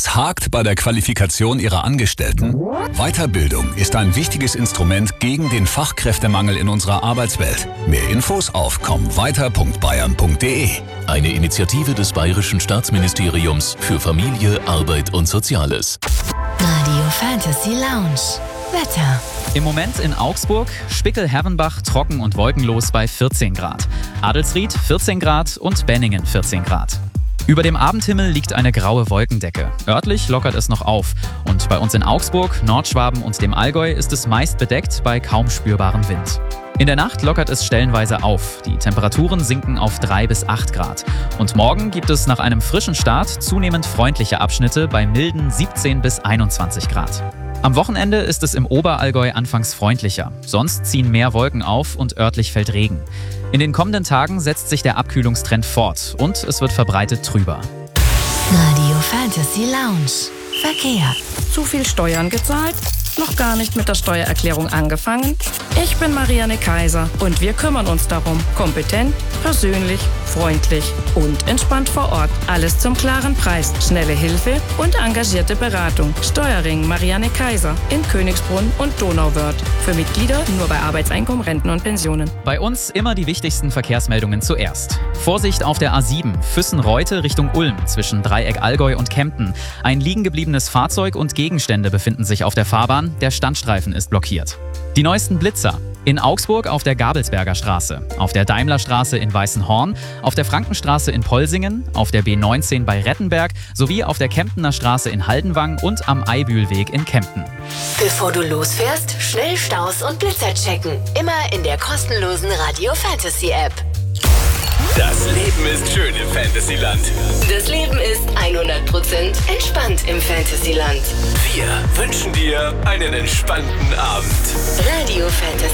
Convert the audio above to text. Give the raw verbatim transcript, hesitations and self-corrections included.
Es hakt bei der Qualifikation Ihrer Angestellten? Weiterbildung ist ein wichtiges Instrument gegen den Fachkräftemangel in unserer Arbeitswelt. Mehr Infos auf komm weiter punkt bayern punkt de. Eine Initiative des Bayerischen Staatsministeriums für Familie, Arbeit und Soziales. Radio Fantasy Lounge. Wetter. Im Moment in Augsburg, Spickel-Herrenbach trocken und wolkenlos bei vierzehn Grad. Adelsried vierzehn Grad und Benningen vierzehn Grad. Über dem Abendhimmel liegt eine graue Wolkendecke. Örtlich lockert es noch auf. Und bei uns in Augsburg, Nordschwaben und dem Allgäu ist es meist bedeckt bei kaum spürbarem Wind. In der Nacht lockert es stellenweise auf. Die Temperaturen sinken auf drei bis acht Grad. Und morgen gibt es nach einem frischen Start zunehmend freundliche Abschnitte bei milden siebzehn bis einundzwanzig Grad. Am Wochenende ist es im Oberallgäu anfangs freundlicher. Sonst ziehen mehr Wolken auf und örtlich fällt Regen. In den kommenden Tagen setzt sich der Abkühlungstrend fort und es wird verbreitet trüber. Radio Fantasy Lounge. Verkehr. Zu viel Steuern gezahlt? Noch gar nicht mit der Steuererklärung angefangen? Ich bin Marianne Kaiser und wir kümmern uns darum. Kompetent, persönlich, freundlich und entspannt vor Ort. Alles zum klaren Preis, schnelle Hilfe und engagierte Beratung. Steuerring Marianne Kaiser in Königsbrunn und Donauwörth. Für Mitglieder nur bei Arbeitseinkommen, Renten und Pensionen. Bei uns immer die wichtigsten Verkehrsmeldungen zuerst. Vorsicht auf der A sieben, Füssen-Reute Richtung Ulm zwischen Dreieck Allgäu und Kempten. Ein liegen gebliebenes Fahrzeug und Gegenstände befinden sich auf der Fahrbahn. Der Standstreifen ist blockiert. Die neuesten Blitzer. In Augsburg auf der Gabelsberger Straße, auf der Daimlerstraße in Weißenhorn, auf der Frankenstraße in Polsingen, auf der B neunzehn bei Rettenberg sowie auf der Kemptener Straße in Haldenwang und am Eibühlweg in Kempten. Bevor du losfährst, schnell Staus und Blitzer checken. Immer in der kostenlosen Radio Fantasy App. Das Leben ist schön im Fantasyland. Das Leben ist hundert Prozent entspannt im Fantasyland. Wir wünschen dir einen entspannten Abend. Radio Fantasy.